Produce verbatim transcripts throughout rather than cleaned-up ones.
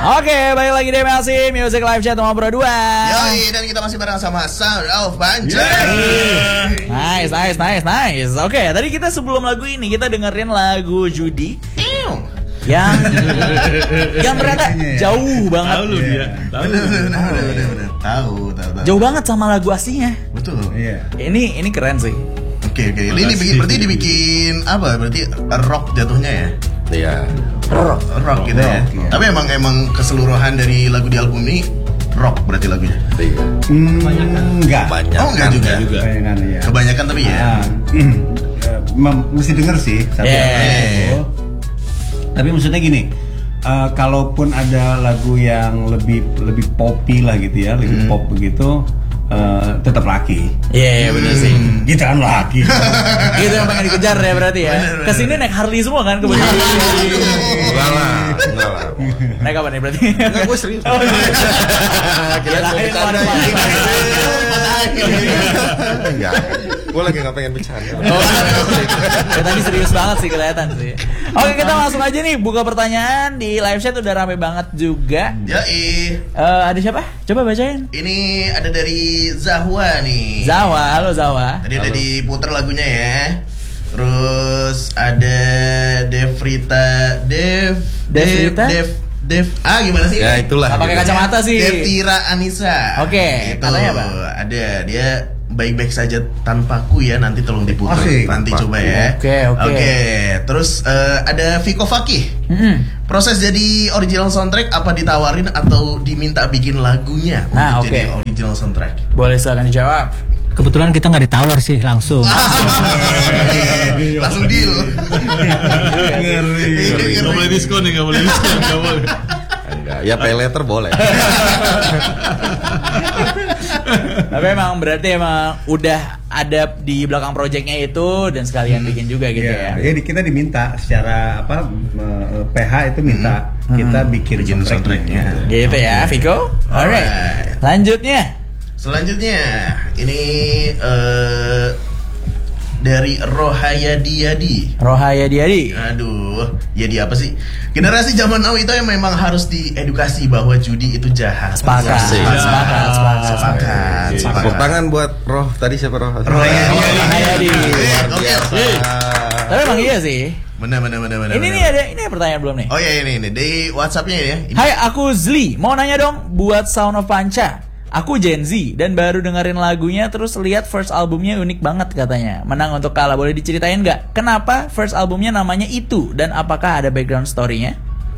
Oke, balik lagi di M L C Music Live Chat nomor dua. Yoi, dan kita masih bareng sama Sound of Panca. Yeah. Nice, nice, nice, nice. Oke, tadi kita sebelum lagu ini kita dengerin lagu Judi yang yang ternyata jauh banget. Tahu lu dia. Tahu. Benar, benar, benar. Tahu, tahu, tahu. Jauh banget sama lagu aslinya. Betul. Iya. Ini ini keren sih. Oke, oke. Ini dibikin berarti dibikin apa? Berarti rock jatuhnya ya? Iya. Rock, rock gitu ya. Iya. Tapi emang emang keseluruhan dari lagu di album ini rock berarti lagunya. Iya. Hmm, Enggak. banyak. Oh, enggak juga. juga. Kebanyakan ya. Kebanyakan tapi ya. Ah, mm, eh, mem- mesti denger sih satu Yeah. lagu. Tapi maksudnya gini, eh, kalaupun ada lagu yang lebih lebih poppy lah gitu ya, lebih pop begitu, eh, tetap laki. Iya, yeah, bener sih. Kita kan laki. Itu yang pengen dikejar ya berarti ya. Kesini naik Harley semua kan kebetulan. Enggak lah, enggak lah. Naik apa nih berarti? Enggak, gue serius. Oh, iya. Kirain mau Kirain bercanda. mau Enggak. Gue lagi nggak pengen bercanda. Oh, ya, tadi serius banget sih kelihatan sih. Oke, kita langsung aja nih buka pertanyaan di live chat udah rame banget juga. Yoi. Eh, ada siapa? Coba bacain. Ini ada dari Zahwa nih. Zawa, halo Zawa. Tadi udah diputer lagunya ya. Terus ada Devrita Dev Dev Devrita? Dev Dev ah gimana sih? Ya itulah. Nggak pakai kacamata sih. Devtira Anissa. Oke, Itu katanya apa? ada dia baik-baik saja tanpaku ya, nanti tolong diputar. Asik. Nanti Tanpaku. coba ya. Oke, oke. Oke, terus eh, ada Viko Fakih. Mm-mm. Proses jadi original soundtrack apa ditawarin atau diminta bikin lagunya Nah, untuk oke. jadi original soundtrack? Boleh silakan dijawab. Kebetulan kita nggak ditawar sih langsung. Langsung deal. Ngeri. Nggak boleh diskon nih, nggak boleh diskon, nggak boleh. Enggak, ya pay letter boleh. Tapi emang berarti emang udah ada di belakang proyeknya itu dan sekalian bikin juga gitu Iya, ya. ya di- kita diminta secara apa eh, P H itu minta kita bikin, Bikin soundtracknya. Gitu ya, Viko. Alright. Alright. Lanjutnya. Selanjutnya ini eh, dari Rohayadi Yadi. Rohaya Diadi. Aduh, Yadi apa sih? Generasi zaman now itu yang memang harus diedukasi bahwa judi itu jahat. Sepakat. Asik. Sepakat, sepakat, sepakat. Sepakat. Sepakat. Tepuk tangan buat Roh. Tadi siapa Roh? Rohayadi. Rohayadi. Eh, Luar oke. biasa. Tapi emang iya sih. Benar, benar, benar, benar. Ini benar. nih ada ini ada pertanyaan belum nih. Oh iya ini ini di WhatsApp-nya ya. Ini. Hai, aku Zli. Mau nanya dong buat Sound of Panca. Aku Gen Z dan baru dengerin lagunya terus lihat first albumnya unik banget katanya. Menang untuk kalah. Boleh diceritain nggak? Kenapa first albumnya namanya itu dan apakah ada background story-nya?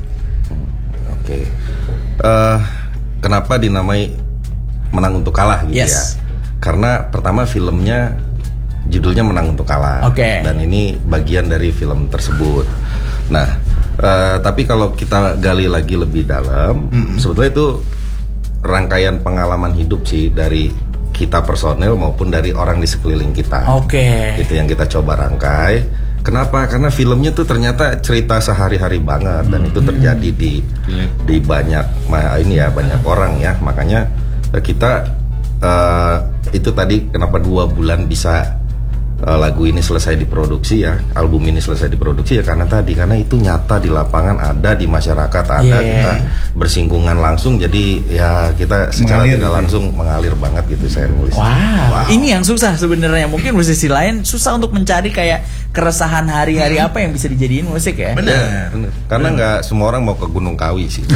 Oke. Eh, kenapa dinamai Menang untuk Kalah gitu Yes. ya? Karena pertama filmnya judulnya Menang untuk Kalah. Oke. Dan ini bagian dari film tersebut. Nah, eh, tapi kalau kita gali lagi lebih dalam, sebetulnya itu rangkaian pengalaman hidup sih dari kita personel maupun dari orang di sekeliling kita. Oke. Itu yang kita coba rangkai. Kenapa? Karena filmnya tuh ternyata cerita sehari-hari banget dan itu terjadi di di banyak ma- ini ya banyak orang ya. Makanya eh, kita eh, itu tadi kenapa dua bulan bisa eh, lagu ini selesai diproduksi ya, album ini selesai diproduksi ya karena tadi karena itu nyata di lapangan, ada di masyarakat, ada Yeah. kita bersinggungan langsung, jadi ya kita secara Mengalir tidak gitu. langsung mengalir banget gitu saya nulis. Wow. Ini yang susah sebenarnya. Mungkin musisi lain susah untuk mencari kayak keresahan hari-hari apa yang bisa dijadiin musik ya. Benar. Ya, bener. Karena nggak semua orang mau ke Gunung Kawi sih.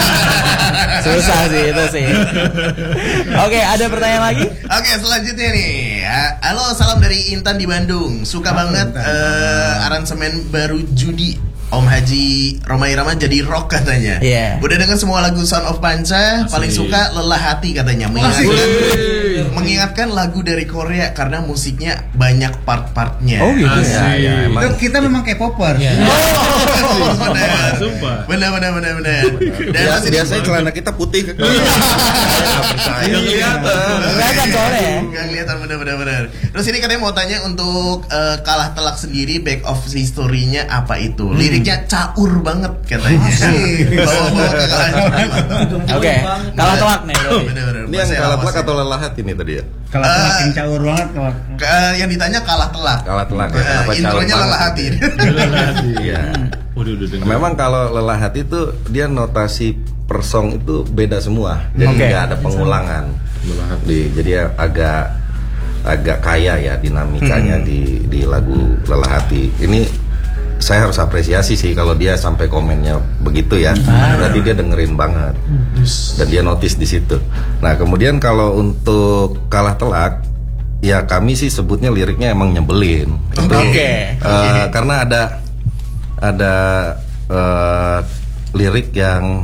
Susah sih itu sih. Oke, ada pertanyaan lagi? Oke, selanjutnya nih. Ya, halo, salam dari Intan di Bandung. Suka banget eh, aransemen baru Judi. Om Haji Romai Rama jadi rock katanya. Iya. Udah denger semua lagu Sound of Panca, paling suka Lelah Hati katanya. Mengingatkan, mengingatkan lagu dari Korea karena musiknya banyak part-partnya. Oh gitu ya. Ya, ya, emang Itu kita memang K-popers. Oh, benar. Sumpah. Benar, benar, benar, benar. Dan Biasa, masih biasanya celana kita putih. Nggak percaya. Kelihatan soalnya ya. Gak kelihatan benar-benar benar. Terus ini katanya mau tanya untuk eh, Kalah Telak sendiri back of history-nya apa itu? Liriknya caur banget katanya. Bawa-bawa kekalahan Judi. Oke, kalah telak nih berarti. Benar-benar. Ini yang kalah telak atau lelah hati nih tadi ya? Kalau telak yang caur banget kalau Ke- yang ditanya kalah telak. Kalah telak ya. Eh, Kenapa caur intronya banget lelah hati. gitu? Iya. Memang kalau lelah hati itu dia notasi per song itu beda semua, jadi Oke. nggak ada pengulangan. Di, jadi agak agak kaya ya dinamikanya di di lagu Lelah Hati ini. Saya harus apresiasi sih kalau dia sampai komennya begitu ya, berarti dia dengerin banget dan dia notice di situ. Nah kemudian kalau untuk Kalah Telak, ya kami sih sebutnya liriknya emang nyebelin. Itu, Oke. eh, karena ada ada eh, lirik yang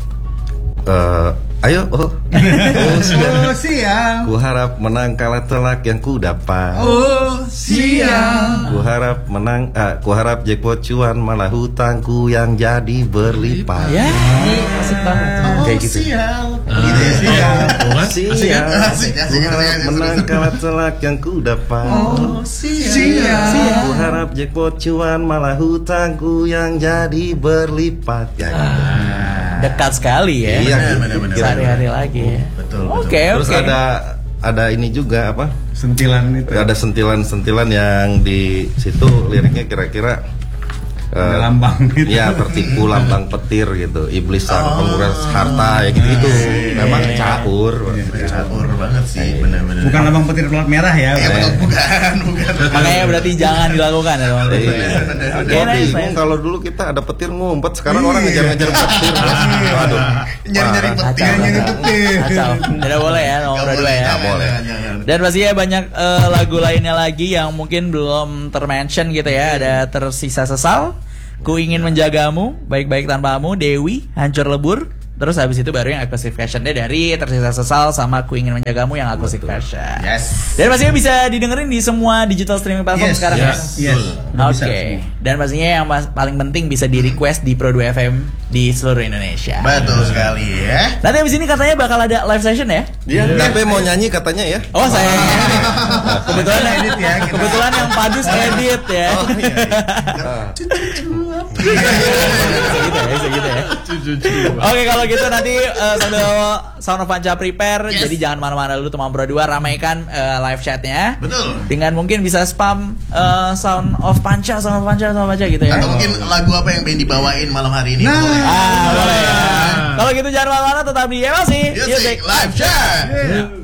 eh, ayo oh, oh siap. Oh siap. Ku harap menang kalah telak yang ku dapat. Oh siap. Ku harap menang, ah, ku harap jackpot cuan malah hutangku yang jadi berlipat. Ya, asik banget. Kayak gitu. Sial. Gitu ya. Siap, Asik, asik, ku asik. harap menang kalah telak yang ku dapat. Oh, sial. Ku harap jackpot cuan malah hutangku yang jadi berlipat. Ya, gitu. Dekat sekali ya. Iya, benar-benar. Sehari-hari lagi ya. Betul, Oke, Terus oke. ada ada ini juga apa? Sentilan itu. Ada sentilan-sentilan yang di situ liriknya kira-kira Ada eh, lambang gitu. ya tertipu lambang petir gitu, iblis sang penguras harta ya gitu gitu. Memang caur. Caur banget sih, benar-benar. Bukan lambang petir pelat merah ya. Eh, betul, bukan, bukan. Makanya berarti jangan dilakukan ya teman-teman. Iya. Oke, Gua nice, bingung nice. kalau dulu kita ada petir ngumpet, sekarang orang ngejar-ngejar petir. Aduh. Nyari-nyari Parah. petir. Kacau, Nyari kacau. petir. Kacau. Tidak boleh ya nomor Nggak dua boleh, ya. nggak boleh. jangan, jangan. Dan pastinya banyak eh, lagu lainnya lagi yang mungkin belum termention gitu ya. Ada Tersisa Sesal, Ku Ingin Menjagamu, Baik-Baik Tanpamu, Dewi, Hancur Lebur. Terus habis itu baru yang acoustic versionnya dari Tersisa Sesal sama Ku Ingin Menjagamu yang acoustic version. Yes. Dan pastinya bisa didengerin di semua digital streaming platform Yes, sekarang yes, ya. yes. Udah Oke. bisa semua. Dan pastinya yang mas- paling penting bisa di request di Pro dua F M di seluruh Indonesia. Betul sekali ya. Nanti abis ini katanya bakal ada live session ya? Dia tapi mau nyanyi katanya ya. Oh saya kebetulan yang Edit ya, kita. kebetulan yang Padus edit ya. Oh, iya, Bisa gitu ya, bisa gitu ya. Oke kalau gitu nanti eh, sambil Sound of Panca prepare, Yes. jadi jangan mana-mana dulu teman Pro dua, ramaikan eh, live chatnya. Betul. Dengan mungkin bisa spam eh, Sound of Panca, Sound of Panca, Sound of Panca gitu ya. Atau mungkin lagu apa yang pengen dibawain malam hari ini? Nah. Boleh. Ah boleh ya. Kalau gitu jangan mana-mana, tetap di Emosi Music Live Chat. Yeah.